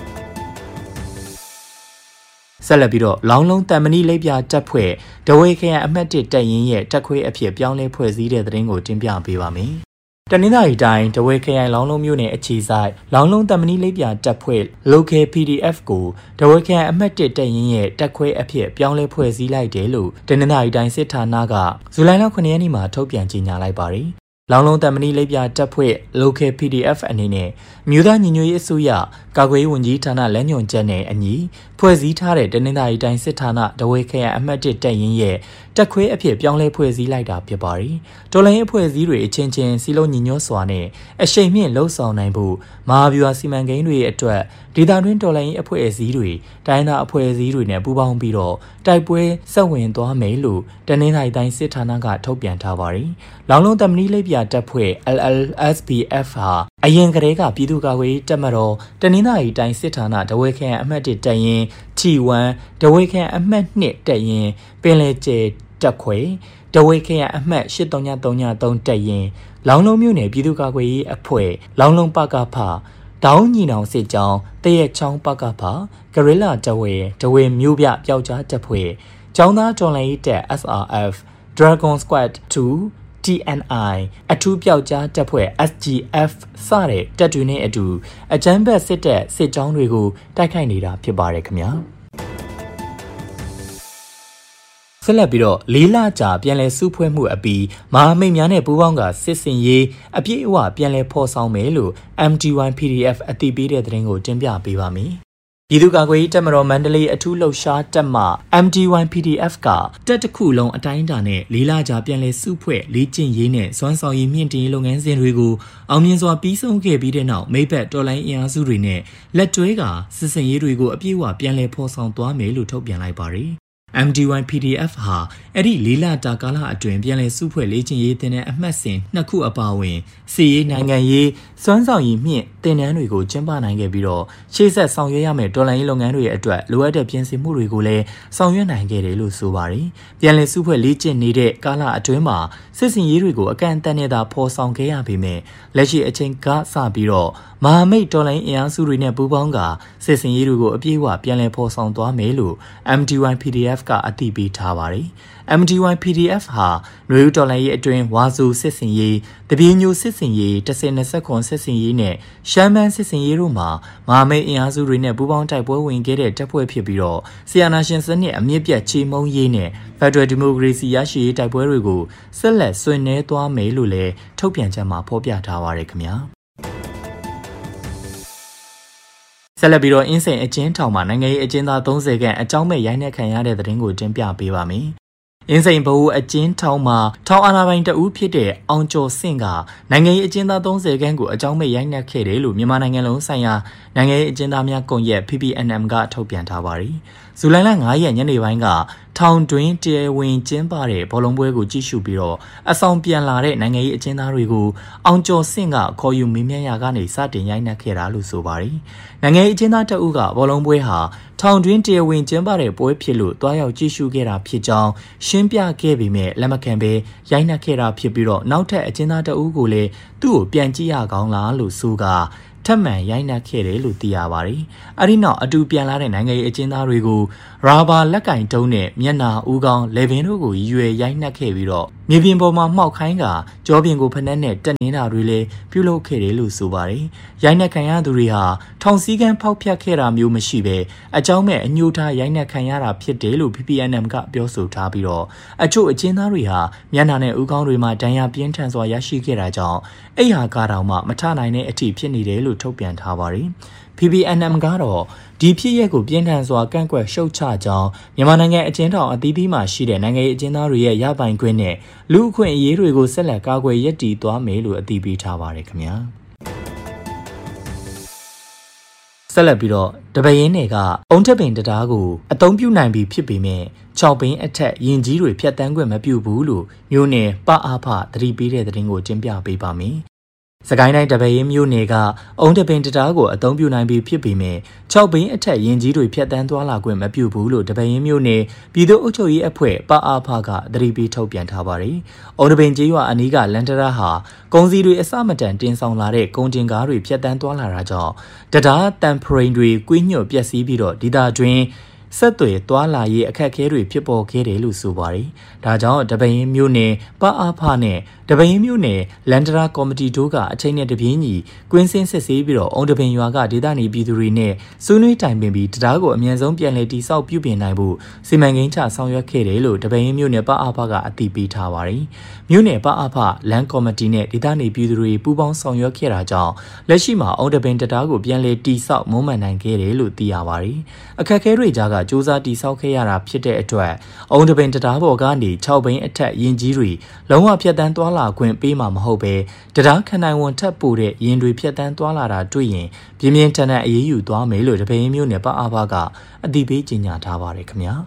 ဆက်လက်ပြီးတော့လောင်းလုံးတန်မဏိလိပ်ပြတပ်ဖွဲ့ဒဝေခရိုင်အမှတ်၁တပ်ရင်းရဲ့တပ်ခွေးအဖြစ်ပြောင်းလဲဖွဲ့စည်းတဲ့သတင်းကိုတင်ပြပေးပါမယ်။တနင်္သာရီတိုင်းဒဝေခရိုင်လောင်းလုံးမြို့နယ်အခြေဆိုင်လောင်းလုံးတန်မဏိလိပ်ပြတပ်ဖွဲ့ Local ပီ ဒီ အက်ဖ် ကိုဒဝေခရိုင်အမှတ်၁တပ်ရင်းရဲ့တပ်ခွေးအဖြစ်ပြောင်းလဲဖွဲ့စည်းလိုက်တယ်လို့တနင်္သာရီတိုင်းစစ်ဌာနကဇူလိုင်လခုနှစ်ရက်နေ့မှာထုတ်ပြန်ကြေညာလိုက်ပါတယ်။လောင်လုံးတမနီလေးပြတပ်ဖွဲ့ local พี ดี เอฟ အနေနဲ့မြို့သားညီညွတ်ရေးအစိုးရကာကွယ်ရေးဝန်ကြီးဌာနလမ်းညွှန်ချက်နဲ့အညီဖွဲ့စည်းထားတဲ့တနင်္သာရီတိုင်းစစ်ဌာနတဝဲခရိုင်အမှတ်တစ်တပ်ရင်းရဲ့တက်ခွဲအဖြစ်ပြောင်းလဲဖွဲ့စည်းလိုက်တာဖြစ်ပါတယ်။တော်လိုင်းအဖွဲ့အစည်းတွေအချင်းချင်းစီလုံးညီညွတ်စွာနဲ့အရှိန်မြင့်လှုပ်ဆောင်နိုင်ဖို့မဟာဗျူဟာစီမံကိန်းတွေအတွက်ဒေသတွင်းတော်လိုင်းအဖွဲ့အစည်းတွေတိုင်းသားအဖွဲ့အစည်းတွေနဲ့ပူးပေါင်းပြီးတော့တိုက်ပွဲဆက်ဝင်သွားမယ်လို့တနင်္သာရီတိုင်းစစ်ဌာနကထုတ်ပြန်ထားပါတယ်။လောင်လုံးတမနီလေးပြတပ်ဖွဲ့ แอล แอล เอส บี เอฟ ဟာအရင်ကတည်းကပြည်သူ့ကာကွယ်ရေးတပ်မတော်တနင်္သာရီတိုင်းစစ်ဌာနတဝဲခရိုင်အမှတ်တစ်တပ်ရင်း T ဝမ် တဝဲခရိုင်အမှတ်နှစ်တပ်ရင်းပင်လယ်ကျဲတက်ခွေတဝဲခရိုင်အမှတ် ရှစ် သုံး သုံး သုံး တပ်ရင်းလောင်လုံးမြို့နယ်ပြည်သူ့ကာကွယ်ရေးအဖွဲ့လောင်လုံးပကဖတောင်းညီနောင်စစ်ကြောင်းတရက်ချောင်းပကဖဂရိလာတဝဲတဝဲမြို့ပြပျောက်ကြားတပ်ဖွဲ့ကျောင်းသားတော်လှန်ရေးတပ် เอส อาร์ เอฟDragon Squad ทู ที เอ็น ไอ အထူးပျောက်ကြားတပ်ဖွဲ့ เอส จี เอฟ စတဲ့တပ်တွေနဲ့အတူအကြမ်းဖက်စစ်တပ်စစ်ကြောင်းတွေကိုတိုက်ခိုက်နေတာဖြစ်ပါတယ်ခင်ဗျာဆက်လက်ပြီးတော့လေးလကြာပြန်လည်စုဖွဲ့မှုအပြီးမဟာမိတ်များနဲ့ပူးပေါင်းကစစ်စင်ရေးအပြည့်အဝပြန်လည်ဖော်ဆောင်မယ်လို့ エム တီ ဝိုင် พี ดี เอฟ အသိပေးတဲ့သတင်းကိုတင်ပြပေးပါမယ်။ပြည်သူ့ကာကွယ်ရေးတပ်မတော်မန္တလေးအထူးလှုပ်ရှားတပ်မှ エム တီ ဝိုင် พี ดี เอฟ ကတပ်တစ်ခုလုံးအတိုင်းအတာနဲ့လေးလကြာပြန်လည်စုဖွဲ့လေ့ကျင့်ရေးနဲ့စွမ်းဆောင်ရည်မြင့်တင်ရေးလုပ်ငန်းစဉ်တွေကိုအောင်မြင်စွာပြီးဆုံးခဲ့ပြီးတဲ့နောက်မိဘတော်လိုင်းအင်အားစုတွေနဲ့လက်တွဲကစစ်စင်ရေးတွေကိုအပြည့်အဝပြန်လည်ဖော်ဆောင်သွားမယ်လို့ထုတ်ပြန်လိုက်ပါတယ်။エム တီ ဝိုင် พี ดี เอฟ ဟာအဲ့ဒီလေးလတာကာလအတွင်းပြန်လည်စုဖွဲ့လေ့ကျင့်ရေးတင်တဲ့အမှတ်စဉ်နှစ်ခုအပါအဝင်စီရေးနိုင်ငံရေးစွမ်းဆောင်ရည်မြင့်တင်နန်းတွေကိုကျင်းပနိုင်ခဲ့ပြီးတော့ရှေ့ဆက်ဆောင်ရွက်ရမယ့်တော်လှန်ရေးလုပ်ငန်းတွေအတွက်လိုအပ်တဲ့ပြင်ဆင်မှုတွေကိုလည်းဆောင်ရွက်နိုင်ခဲ့တယ်လို့ဆိုပါတယ်။ပြန်လည်စုဖွဲ့လေ့ကျင့်နေတဲ့ကာလအတွင်းမှာစစ်စင်ရေးတွေကိုအကန့်အသတ်နဲ့သာဖော်ဆောင်ခဲ့ရပေမဲ့လက်ရှိအချိန်ကစပြီးတော့မဟာမိတ်တော်လှန်ရေးအင်အားစုတွေနဲ့ပူးပေါင်းကစစ်စင်ရေးတွေကိုအပြည့်အဝပြန်လည်ဖော်ဆောင်သွားမယ်လို့ エム တီ ဝိုင် พี ดี เอฟ ကအသိပေးထားပါတယ်။エム တီ ဝိုင် พี ดี เอฟ ဟာနွေဦးတော်လှန်ရေးအတွင်းဝါဆိုစစ်စင်ရေးတပြေညိုစစ်စင်ရေးတစ်ဆယ်နှစ်ဆက်ခွန်စစ်စင်ရေးနဲ့ရှမ်းမန်းစစ်စင်ရေးတို့မှာမဟာမိတ်အင်အားစုတွေနဲ့ပူးပေါင်းတိုက်ပွဲဝင်ခဲ့တဲ့တပ်ဖွဲ့ဖြစ်ပြီးတော့ဆီယနာရှင်စနစ်အမြင့်ပြတ်ချေမှုန်းရေးနဲ့ဖက်ဒရယ်ဒီမိုကရေစီရရှိရေးတိုက်ပွဲတွေကိုဆက်လက်ဆွေးနွေးသွားမယ်လို့လည်းထုတ်ပြန်ချက်မှာဖော်ပြထားပါရခင်ဗျာဆက်လက်ပြီးတော့အင်းစိန်အကျဉ်းထောင်မှာနိုင်ငံရေးအကျဉ်းသားသုံးဆယ်ခန့်အကြောင်းမဲ့ရိုက်နှက်ခံရတဲ့သတင်းကိုတင်ပြပေးပါမယ်။အင်းစိန်ဘဟုအကျဉ်းထောင်မှာထောင်အာဏာပိုင်တဦးဖြစ်တဲ့အောင်ကျော်စင့်ကနိုင်ငံရေးအကျဉ်းသားသုံးဆယ်ခန့်ကိုအကြောင်းမဲ့ရိုက်နှက်ခဲ့တယ်လို့မြန်မာနိုင်ငံလုံးဆိုင်ရာနိုင်ငံရေးအကျဉ်းသားများကွန်ရက် ပီ ပီ အန် အမ် ကထုတ်ပြန်ထားပါတယ်။ဇူလိုင်လငါးရက်ညနေပိုင်းကထောင်တွင်းတရားဝင်ကျင်းပတဲ့ဘောလုံးပွဲကိုကြည့်ရှုပြီးတော့အဆောင်ပြန်လာတဲ့နိုင်ငံရေးအကျဉ်းသားတွေကိုအောင်ကျော်စင့်ကခေါ်ယူမေးမြန်းရာကနေစတင်ရိုက်နှက်ခဲ့တာလို့ဆိုပါတယ်။နိုင်ငံရေးအကျဉ်းသားတအုပ်ကဘောလုံးပွဲဟာထောင်တွင်းတရားဝင်ကျင်းပတဲ့ပွဲဖြစ်လို့တွားရောက်ကြည့်ရှုခဲ့တာဖြစ်ကြောင်းရှင်းပြခဲ့ပေမဲ့လက်မခံဘဲရိုက်နှက်ခဲ့တာဖြစ်ပြီးတော့နောက်ထပ်အကျဉ်းသားတအုပ်ကိုလည်းသူ့ကိုပြန်ကြည့်ရကောင်းလားလို့ဆိုကထပ်မံရိုက်နှက်ခဲ့တယ်လို့သိရပါတယ်။အဲဒီနောက်အတူပြန်လာတဲ့နိုင်ငံရေးအကျဉ်းသားတွေကိုရာဘာလက်ကင်တုံးနဲ့မျက်နာဦးခေါင်းလေပင်တို့ကိုရွယ်ရိုက်နှက်ခဲ့ပြီးတော့မြေပြင်ပေါ်မှာမှောက်ခိုင်းကကြောပြင်ကိုဖက်နဲ့တက်နေတာတွေလည်းပြုလုပ်ခဲ့တယ်လို့ဆိုပါတယ်။ရိုက်နှက်ခံရသူတွေဟာထောင်စည်းကမ်းဖောက်ဖျက်ခဲ့တာမျိုးမရှိဘဲအကြောင်းမဲ့အညှို့ထားရိုက်နှက်ခံရတာဖြစ်တယ်လို့ ပီ ပီ အန် အမ် ကပြောဆိုထားပြီးတော့အချို့အကျဉ်းသားတွေဟာမျက်နှာနဲ့ဦးခေါင်းတွေမှာဒဏ်ရာပြင်းထန်စွာရရှိခဲ့တာကြောင့်အိမ်ဟာကားတောင်မှမထနိုင်တဲ့အထိဖြစ်နေတယ်လို့ထုတ်ပြန်ထားပါတယ်။ ပီ ပီ အန် အမ် ကတော့ဒီဖြစ်ရပ်ကိုပြင်းထန်စွာကန့်ကွက်ရှုတ်ချကြောင်းမြန်မာနိုင်ငံအကျဉ်းထောင်အသီးသီးမှာရှိတဲ့နိုင်ငံရေးအကျဉ်းသားတွေရဲ့ရပိုင်ခွင့်နဲ့လူအခွင့်အရေးတွေကိုဆက်လက်ကာကွယ်ရည်တည်သွားမယ်လို့အသိပေးထားပါတယ်ခင်ဗျာဆက်လက်ပြီးတော့တပင်းတွေကအုံထက်ပင်တရားကိုအသုံးပြုနိုင်ပြီဖြစ်ပေမဲ့ခြောက်ပင်အထက်ရင်ကြီးတွေဖြတ်တန်းခွင့်မပြုဘူးလို့မျိုးနယ်ပအားဖသတိပေးတဲ့သတင်းကိုတင်ပြပေးပါမယ်စကိုင်းတိုင်းတပင်းမြို့နယ်ကအုံတပင်တရားကိုအသုံးပြုနိုင်ပြီဖြစ်ပေမဲ့ခြောက်ပင်အထက်ရင်ကြီးတွေဖြတ်တန်းသွားလာခွင့်မပြုဘူးလို့တပင်းမြို့နယ်ပြည်သူ့အုပ်ချုပ်ရေးအဖွဲ့ပအားဖကသတိပေးထုတ်ပြန်ထားပါတယ်။အုံတပင်ကျေးရွာအနီးကလန်တရာဟာကုန်စည်တွေအစမတန်တင်ဆောင်လာတဲ့ကုန်တင်ကားတွေဖြတ်တန်းသွားလာတာကြောင့်တရားတန်ဖရိန်တွေကွေးညွတ်ပျက်စီးပြီးတော့ဒေသတွင်းဆက်သွယ်သွားလာရေးအခက်အခဲတွေဖြစ်ပေါ်ခဲ့တယ်လို့ဆိုပါတယ်။ဒါကြောင့်တပင်းမြို့နယ်ပအားဖနဲ့တပင်းမြို့နယ်လန်ဒရာကော်မတီတို့ကအချိန်နဲ့တပြင်းညီကွင်းစင်းစစ်ဆေးပြီးတော့အောင်တပင်ရွာကဒေသနေပြည်သူတွေနဲ့ဆွေးနွေးတိုင်ပင်ပြီးတရားကိုအမြန်ဆုံးပြန်လည်တည်ဆောက်ပြုပြင်နိုင်ဖို့စီမံကိန်းချဆောင်ရွက်ခဲ့တယ်လို့တပင်းမြို့နယ်ပအဖကအတည်ပြုထားပါတယ်။မြို့နယ်ပအဖလန်ကော်မတီနဲ့ဒေသနေပြည်သူတွေပူးပေါင်းဆောင်ရွက်ခဲ့တာကြောင့်လက်ရှိမှာအောင်တပင်တရားကိုပြန်လည်တည်ဆောက်မွမ်းမံနိုင်ခဲ့တယ်လို့သိရပါတယ်။အခက်အခဲတွေကြားကစ조사တည်ဆောက်ခဲ့ရတာဖြစ်တဲ့အတွက်အောင်တပင်တရားပေါ်ကနေ၆ဘိန်းအထက်ရင်ကြီးတွေလုံးဝဖြတ်တန်းသွားလာခွင့်ပေးမှာမဟုတ်ပဲတရားခနိုင်ဝန်ထပ်ပို့တဲ့ရင်တွေဖြတ်တန်းသွားလာတာတွေ့ရင်ပြင်းပြင်းထန်ထန်အေးအေးယူသွားမယ်လို့တပင်းမျိုးနဲ့ပအဖကအတိပေးကြေညာထားပါတယ်ခင်ဗျာ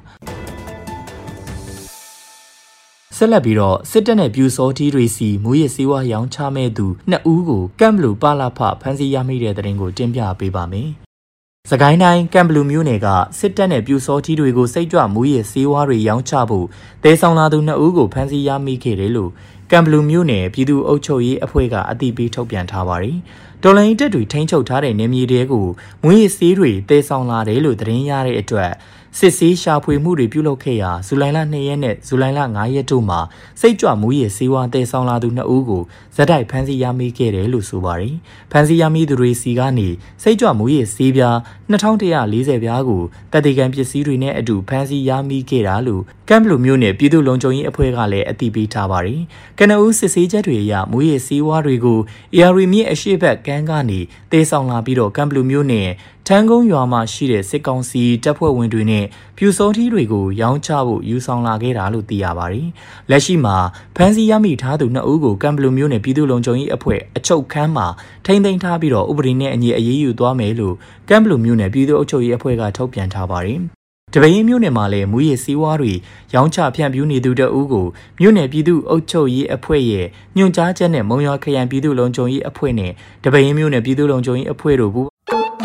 ဆက်လက်ပြီးတော့စစ်တပ်နဲ့ပြူစောတီတွေစီမူရစ်စည်းဝါးရောင်းချမဲ့သူနှစ်ဦးကိုကမ်ဘလူပါလာဖဖမ်းဆီးရမိတဲ့တဲ့ရင်ကိုတင်ပြပေးပါမယ်စကိုင်းတိုင်းကမ်ဘလူမြို့နယ်ကစစ်တပ်နဲ့ပြူစောတီတွေကိုစိတ်ကြွမူရစ်စည်းဝါးတွေရောင်းချဖို့တဲဆောင်လာသူနှစ်ဦးကိုဖမ်းဆီးရမိခဲ့တယ်လို့ကမ်ဘလူမြို့နယ်ပြည်သူ့အုပ်ချုပ်ရေးအဖွဲ့ကအတည်ပြုထုတ်ပြန်ထားပါတယ်။တော်လိုင်းတပ်တွေထိန်းချုပ်ထားတဲ့နေမြေတွေကိုမွေးဆေးတွေတဲဆောင်လာတယ်လို့သတင်းရတဲ့အတွက်စစ်ဆေးရှာဖွေမှုတွေပြုလုပ်ခဲ့ရာဇူလိုင်လနှစ်ရက်နဲ့ဇူလိုင်လငါးရက်တို့မှာစိတ်ကြွမူရစ်ဆေးဝါးတဲဆောင်လာသူနှစ်ဦးကိုဇက်တိုက်ဖမ်းဆီးရမိခဲ့တယ်လို့ဆိုပါတယ်။ဖမ်းဆီးရမိသူတွေစီကနေစိတ်ကြွမူရစ်ဆေးပြားနှစ်ထောင်တစ်ရာလေးဆယ်ပြားကိုတပ်တေကန်ပစ္စည်းတွေနဲ့အတူဖမ်းဆီးရမိခဲ့တာလို့ကမ်ဘလူမြို့နယ်ပြည်သူ့လုံခြုံရေးအဖွဲ့ကလည်းအတည်ပြုထားပါတယ်။ကနဦးစစ်ဆေးချက်တွေအရမူရစ်ဆေးဝါးတွေကိုအေအာရီမြစ်အရှိဘက်ကမ်းကနေတဲဆောင်လာပြီးတော့ကမ်ဘလူမြို့နယ်ထန်းကုန်းရွာမှာရှိတဲ့စစ်ကောင်စီတပ်ဖွဲ့ဝင်တွေနဲ့ပြူစောထီးတွေကိုရောင်းချဖို့ယူဆောင်လာခဲ့တာလို့သိရပါတယ်။လက်ရှိမှာဖမ်းဆီးရမိထားသူနှစ်ဦးကိုကမ်ဘလူမြို့နယ်ပြည်သူ့လုံခြုံရေးအဖွဲ့အချုပ်ခန်းမှာထိန်းသိမ်းထားပြီးတော့ဥပဒေနဲ့အညီအရေးယူသွားမယ်လို့ကမ်ဘလူမြို့နယ်ပြည်သူ့အုပ်ချုပ်ရေးအဖွဲ့ကထုတ်ပြန်ထားပါတယ်။တပင်းမြို့နယ်မှာလည်းမူရစ်စည်းဝါးတွေရောင်းချဖြန့်ဖြူးနေသူတအုပ်ကိုမြို့နယ်ပြည်သူ့အုပ်ချုပ်ရေးအဖွဲ့ရဲ့ညွှန်ကြားချက်နဲ့မုံရွာခရိုင်ပြည်သူ့လုံခြုံရေးအဖွဲ့နဲ့တပင်းမြို့နယ်ပြည်သူ့လုံခြုံရေးအဖွဲ့တို့ဘူး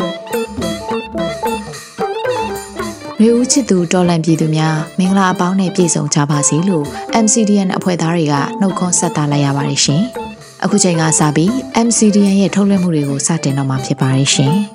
ရေဦးချစ်သူတော်လန်ပြည်သူများမင်္ဂလာအပေါင်းနဲ့ပြည့်စုံကြပါစေလို့ အမ် စီ ဒီ အန် အဖွဲ့သားတွေကနှုတ်ခွန်းဆက်တာလိုက်ရပါတယ်ရှင်။အခုချိန်ကစပြီး အမ် စီ ဒီ အန် ရဲ့ထုတ်လွှင့်မှုတွေကိုစတင်တော့မှာဖြစ်ပါတယ်ရှင်။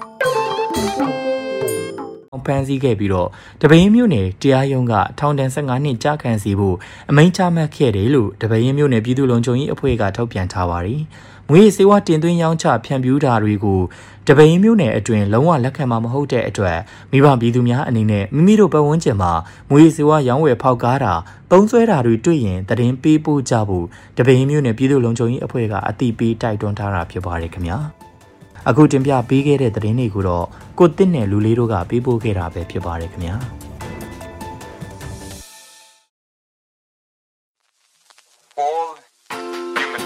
ဖမ်းဆီးခဲ့ပြီးတော့တပင်းမြို့နယ်တရားရုံးကထောင်ဒဏ်၁၅နှစ်ကြာခံစီဖို့အမိန့်ချမှတ်ခဲ့တယ်လို့တပင်းမြို့နယ်ပြည်သူ့လုံခြုံရေးအဖွဲ့ကထုတ်ပြန်ထားပါတယ်။မွေးစေဝါတင်သွင်းရောင်းချဖြန့်ဖြူးတာတွေကိုတပင်းမြို့နယ်အတွင်းလုံးဝလက်ခံမှာမဟုတ်တဲ့အတွက်မိဘပြည်သူများအနေနဲ့မိမိတို့ပတ်ဝန်းကျင်မှာမွေးစေဝါရောင်းဝယ်ဖောက်ကားတာသုံးစွဲတာတွေတွေ့ရင်တရင်ပေးပို့ကြဖို့တပင်းမြို့နယ်ပြည်သူ့လုံခြုံရေးအဖွဲ့ကအတိပေးတိုက်တွန်းထားတာဖြစ်ပါတယ်ခင်ဗျာ။အခုတင်ပြပေးခဲ့တဲ့သတင်းတွေကိုတော့ကိုတစ်နဲ့လူလေးတို့ကပေးပို့ခဲ့တာပဲဖြစ်ပါတယ်ခင်ဗျာ